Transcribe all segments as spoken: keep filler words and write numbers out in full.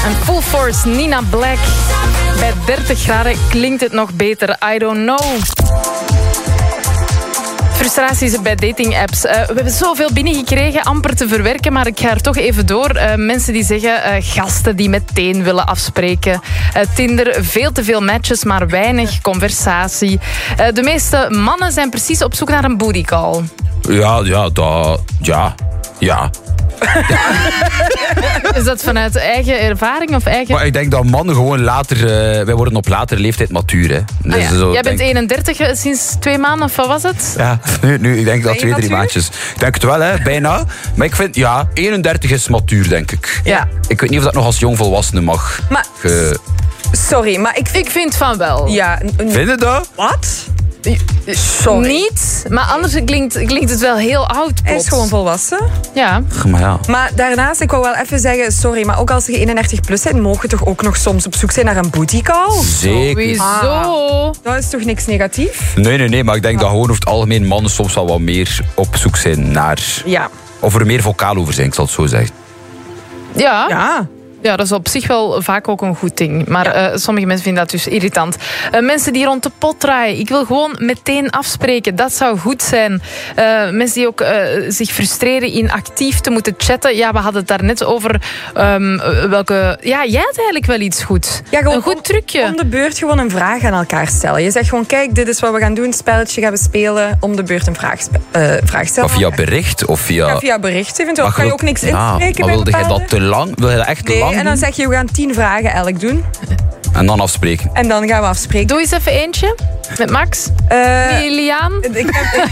En Full Force, Nina Black. Bij dertig graden klinkt het nog beter. I don't know. Frustraties bij datingapps. Uh, we hebben zoveel binnengekregen, amper te verwerken, maar ik ga er toch even door. Uh, mensen die zeggen, uh, gasten die meteen willen afspreken. Uh, Tinder, veel te veel matches, maar weinig conversatie. Uh, de meeste mannen zijn precies op zoek naar een booty call. Ja, ja, dat... Ja, ja. Is dat vanuit eigen ervaring of eigen... Maar ik denk dat mannen gewoon later... Uh, wij worden op latere leeftijd matuur. Hè. Dus ah, ja. zo, Jij bent denk... eenendertig sinds twee maanden, of wat was het? Ja, nu, nu ik denk dat twee, drie maandjes. Ik denk het wel, hè, bijna. Maar ik vind, ja, eenendertig is matuur, denk ik. Ja. Ik weet niet of dat nog als jongvolwassene mag. Maar... Ge... Sorry, maar ik vind... Ik vind van wel. Ja. N- Vind je dat? Wat? Sorry. Niet, maar anders klinkt, klinkt het wel heel oud plots. Hij is gewoon volwassen. Ja. Maar ja. Maar daarnaast, ik wou wel even zeggen, sorry, maar ook als je eenendertig plus bent, mogen toch ook nog soms op zoek zijn naar een booty call? Zeker. Sowieso. Ah, dat is toch niks negatief? Nee, nee, nee, maar ik denk dat gewoon over het algemeen mannen soms wel wat meer op zoek zijn naar... Ja. Of er meer vocaal over zijn, ik zal het zo zeggen. Ja. Ja. Ja, dat is op zich wel vaak ook een goed ding. Maar Ja. uh, sommige mensen vinden dat dus irritant. Uh, mensen die rond de pot draaien. Ik wil gewoon meteen afspreken. Dat zou goed zijn. Uh, mensen die ook uh, zich frustreren in actief te moeten chatten. Ja, we hadden het daar net over um, welke... Ja, jij had eigenlijk wel iets goed. Ja, gewoon een goed om, trucje. Om de beurt gewoon een vraag aan elkaar stellen. Je zegt gewoon, kijk, dit is wat we gaan doen. Spelletje gaan we spelen. Om de beurt een vraag, spe- uh, vraag stellen. Of via bericht, of via... Ja, via bericht eventueel. Maar Kan je wil- ook niks ja, inspreken maar bij wilde jij bepaalde? dat te lang? Wil je dat echt te Nee, lang en dan doen? zeg je, we gaan tien vragen elk doen. En dan afspreken. En dan gaan we afspreken. Doe eens even eentje. Met Max. Uh, Liliaan. ik heb...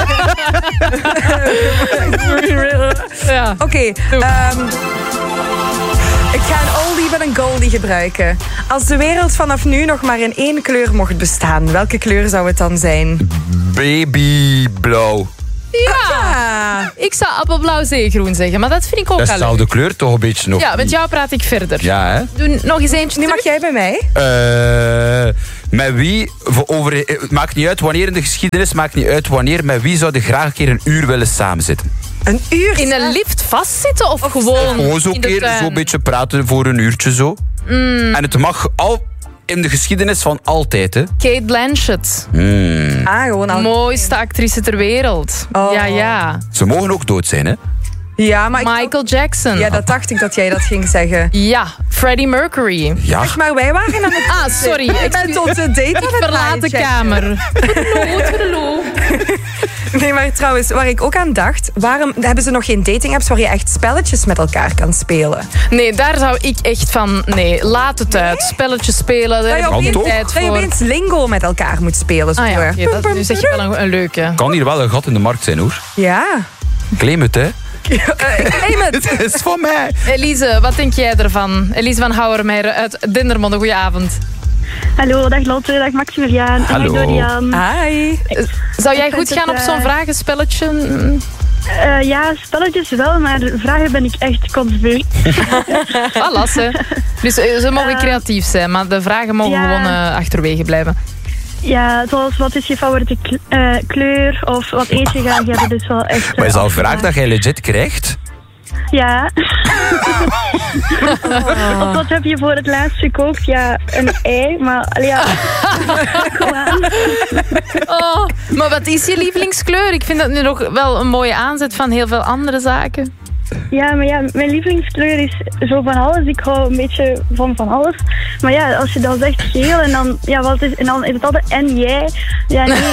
Ja. Oké. Okay, um, ik ga een oldie met een goldie gebruiken. Als de wereld vanaf nu nog maar in één kleur mocht bestaan, welke kleur zou het dan zijn? Babyblauw. Ja. Ah. Ik zou appelblauw zeegroen zeggen, maar dat vind ik ook Dat is al leuk. dezelfde kleur toch een beetje nog? Ja, met jou praat ik verder. Ja, hè? Doe nog eens eentje Nu terug. mag jij bij mij. Uh, met wie, voor over, het maakt niet uit wanneer in de geschiedenis, maakt niet uit wanneer, met wie zou je graag een keer een uur willen samenzitten? Een uur? In een lift vastzitten of, Of gewoon Gewoon zo'n in de keer tuin? zo'n beetje praten voor een uurtje zo. Mm. En het mag al in de geschiedenis van altijd, hè? Kate Blanchett. Mm. Ah, gewoon al... Mooiste actrice ter wereld. Oh. Ja, ja. Ze mogen ook dood zijn, hè? Ja, maar ik... Michael Jackson. Ja, dat dacht ik dat jij dat ging zeggen. Ja, Freddie Mercury. Ja. Ach, maar wij waren aan het... Ah, sorry. Ik ben tot de date aan Ik het verlaat de checken. kamer. Hallo. Nee, maar trouwens, waar ik ook aan dacht... Waarom hebben ze nog geen dating-apps waar je echt spelletjes met elkaar kan spelen? Nee, daar zou ik echt van... Nee, laat het uit. Spelletjes spelen, daar Dat je heb ik opeens, geen toch? tijd dat je voor. opeens lingo met elkaar moet spelen. Zo. Ah ja, oké, dat, nu zeg je wel een, een leuke. Kan hier wel een gat in de markt zijn, hoor. Ja. Claim het, hè? Claim het. Het is voor mij. Elise, wat denk jij ervan? Elise van Houwermeijer uit Dendermonde, goedenavond. Hallo, dag Lotte, dag Maximiliaan. Hallo. Dag Dorian. Hi. Zou jij Ik goed vind gaan op het, zo'n eh, vragenspelletje? Uh, ja, spelletjes wel, maar vragen ben ik echt constant. Ah, lassen. Dus eh, ze mogen Uh, creatief zijn, maar de vragen mogen ja. gewoon uh, achterwege blijven. Ja, zoals wat is je favoriete kle- uh, kleur of wat eet je graag? Ja, dat is wel echt... uh, Maar is dat een vraag afgemaakt. dat jij legit krijgt? Ja. Of wat heb je voor het laatst gekookt? Ja, een ei, maar allee, ja. Kom aan. Oh, maar wat is je lievelingskleur? Ik vind dat nu nog wel een mooie aanzet van heel veel andere zaken. Ja, maar ja, mijn lievelingskleur is zo van alles. Ik hou een beetje van van alles. Maar ja, als je dan zegt geel en dan, ja, wat is, en dan is het altijd en jij. Ja, nee.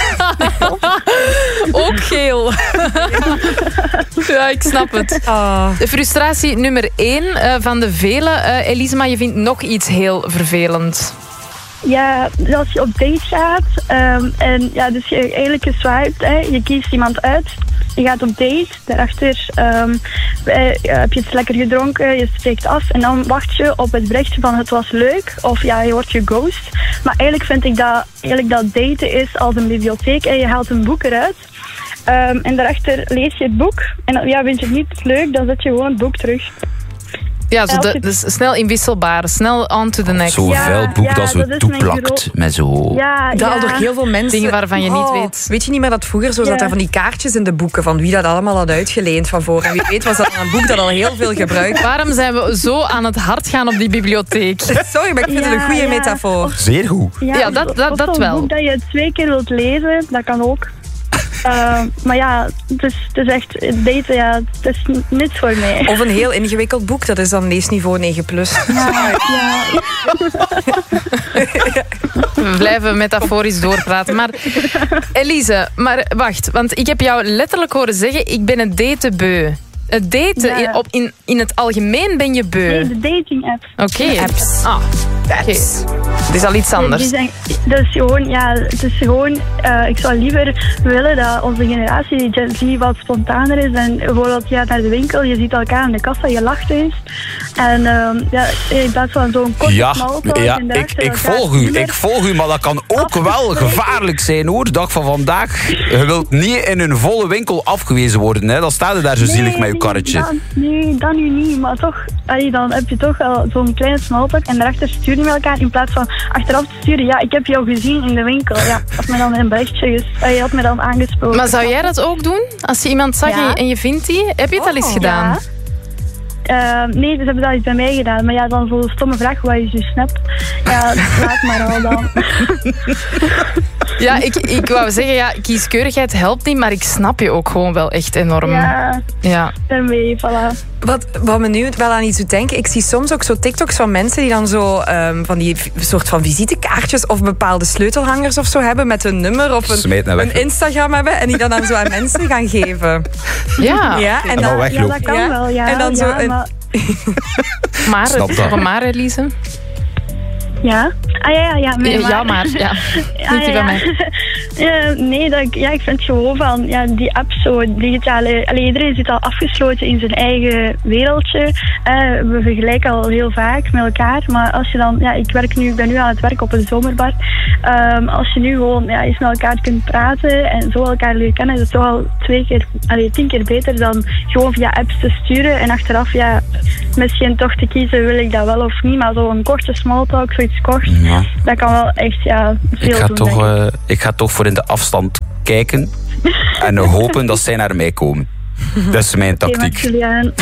Ook geel. Ja, ik snap het. Oh. De frustratie nummer één uh, van de vele. Uh, Elise, maar je vindt nog iets heel vervelend. Ja, als je op date gaat um, en ja, dus je eigenlijk geswiped, hè, je kiest iemand uit, je gaat op date, daarachter um, eh, heb je het lekker gedronken, je spreekt af en dan wacht je op het berichtje van het was leuk of ja, je wordt geghost. Maar eigenlijk vind ik dat, eigenlijk dat daten is als een bibliotheek en je haalt een boek eruit. Um, en daarachter lees je het boek en dan, ja, vind je het niet leuk, dan zet je gewoon het boek terug. Ja, zo Ja, de, als je- dus snel inwisselbaar. Snel on to the next. Zo'n Ja, vuil boek ja, dat zo dat is mijn toeplakt. gro- Met zo... Ja, Dat ja. al door heel veel mensen... Dingen waarvan je niet Oh, weet. Weet je niet meer dat vroeger zo Ja. zat er van die kaartjes in de boeken van wie dat allemaal had uitgeleend van voor. En wie weet was dat dan een boek dat al heel veel gebruikt. Waarom zijn we zo aan het hard gaan op die bibliotheek? Sorry, maar ik vind het een Ja, goede ja. metafoor. Zeer goed. Ja, dat- of- dat- of dat zo'n wel. boek dat je twee keer wilt lezen, dat kan ook. Uh, maar ja, het is, het is echt daten, ja, het is n- niets voor mij. Of een heel ingewikkeld boek, dat is dan leesniveau negen plus. Ja, ja. We blijven metaforisch doorpraten. Maar Elise, maar wacht. Want ik heb jou letterlijk horen zeggen, ik ben het daten beu. Het daten, Ja. in, op, in, in het algemeen ben je beu. Nee, de dating apps. Oké. Apps. Ah, oké. Apps. Het is al iets anders. Die zijn, dat is gewoon, ja, het is gewoon, uh, ik zou liever willen dat onze generatie, die Gen Z, wat spontaner is. En bijvoorbeeld, je gaat naar de winkel, je ziet elkaar aan de kassa, je lacht eens. En uh, ja, in plaats van zo'n korte Ja, smalltalk ja en ik, daarachter ik elkaar volg u. nummer. Ik volg u, maar dat kan ook wel Afgesproken. gevaarlijk zijn, hoor. Dag van vandaag. Je wilt niet in een volle winkel afgewezen worden. Hè. Dan staat je daar zo zielig met je karretje. Dan, nee, dan nu niet. Maar toch, allee, dan heb je toch wel zo'n kleine smalltalk en daarachter stuur je met elkaar in plaats van achteraf te sturen. Ja, ik heb jou gezien in de winkel. Ja, had me dan een berichtje ges- je had me dan aangesproken. Maar zou jij dat ook doen? Als je iemand zag Ja. en je- en je vindt die, heb je het al eens Oh. gedaan? Ja. Uh, nee, ze hebben dat iets bij mij gedaan. Maar ja, dan zo'n stomme vraag, wat is je snap? Ja, laat maar al dan. Ja, ik, ik wou zeggen, ja, kieskeurigheid helpt niet, maar ik snap je ook gewoon wel echt enorm. Ja, Ja. daarmee, voilà. Wat, wat me nu wel aan iets doet denken, ik zie soms ook zo TikToks van mensen die dan zo ehm, van die v- soort van visitekaartjes of bepaalde sleutelhangers of zo hebben met een nummer of Smijt naar een, weg. een Instagram hebben en die dan, dan zo aan mensen gaan geven. Ja, Ja, en En dan dan, Ja, weglopen. dat kan Ja, wel, ja. en dan zo ja, een- maar, maar, Snap dat. nog een maar, Elise. ja. Ah ja, ja, ja. nee, Ja, maar. Ja. Ja, Niet die ja, van ja. mij. Ja, nee, dat, ik- ja, ik vind gewoon van ja, die app zo digitale. Allee, iedereen zit al afgesloten in zijn eigen wereldje. Eh, we vergelijken al heel vaak met elkaar. Maar als je dan, ja, ik werk nu, ik ben nu aan het werk op een zomerbar. Ehm, als je nu gewoon ja, eens met elkaar kunt praten en zo elkaar leren kennen, is het toch al twee keer, allee, tien keer beter dan gewoon via apps te sturen en achteraf ja, misschien toch te kiezen, wil ik dat wel of niet. Maar zo'n korte smalltalk, zoiets kort, Ja. dat kan wel echt ja, veel Ik ga, doen, toch, denk ik. eh, ik ga toch voor in de afstand kijken en hopen dat zij naar mij komen. Dat is mijn Oké, maar tactiek. Juliaan.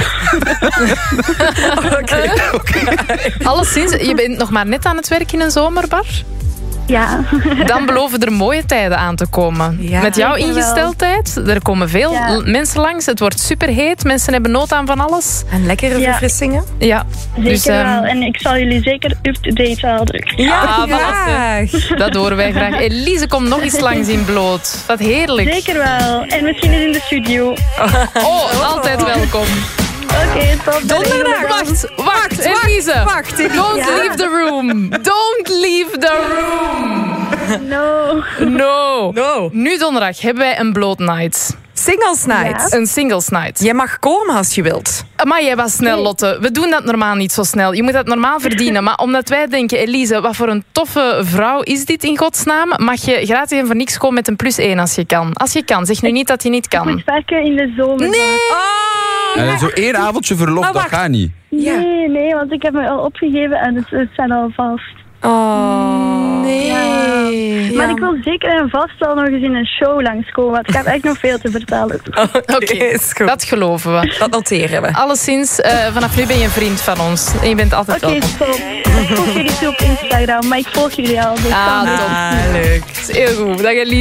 Alleszins, je bent nog maar net aan het werk in een zomerbar. Ja. Dan beloven er mooie tijden aan te komen. Ja. Met jouw Zeker wel. ingesteldheid, er komen veel Ja. l- mensen langs. Het wordt superheet. Mensen hebben nood aan van alles. En lekkere Ja. verfrissingen. Ja, Zeker dus ehm, wel. En ik zal jullie zeker up-to-date houden. Ah, graag. dat horen wij graag. Elise, kom nog eens langs in Bloot. Wat heerlijk. Zeker wel. En misschien eens in de studio. Oh, altijd welkom. Oké, top. Donderdag. Wacht, wacht, Elise. Wacht, Elise. Don't Ja. leave the room. Don't leave the room. No. No. No. Nu donderdag hebben wij een Bloot Night. Singles night. Een singles night. Je mag komen als je wilt. Maar jij was snel, Lotte. We doen dat normaal niet zo snel. Je moet dat normaal verdienen. Maar omdat wij denken, Elise, wat voor een toffe vrouw is dit in godsnaam, mag je gratis en voor niks komen met een plus één als je kan. Als je kan. Zeg nu niet dat je niet Ik kan. moet werken in de zomer. Nee. Oh. Eh, zo één avondje verlof, Maar dat wacht. gaat niet. Ja. Nee, nee, want ik heb me al opgegeven en het, het staat al vast. Oh. Nee. Maar ik wil zeker en vast wel nog eens in een show langskomen, want ik heb echt nog veel te vertellen. Oké, is goed. dat geloven we. Dat noteren we. Alleszins, eh, vanaf nu ben je een vriend van ons. En je bent altijd Oké, welkom. stop. Ik volg jullie toe op Instagram, maar ik volg jullie al. Dus Ah, dan- top. Ah, leuk. Heel goed. Dag Elise.